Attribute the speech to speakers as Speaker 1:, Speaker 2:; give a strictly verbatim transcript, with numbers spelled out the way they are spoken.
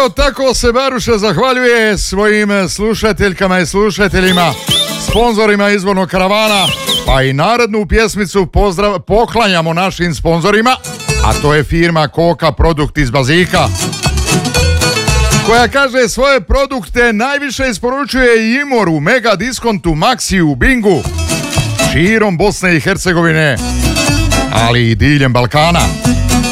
Speaker 1: Evo tako se Baruša zahvaljuje svojim slušateljkama i slušateljima, sponzorima izvornog karavana, pa i narodnu pjesmicu pozdrav poklanjamo našim sponzorima, a to je firma Koka Produkt iz Bazika, koja kaže svoje produkte najviše isporučuje Imoru, Mega Diskontu, Maxiju, Bingu, širom Bosne i Hercegovine, ali i diljem Balkana.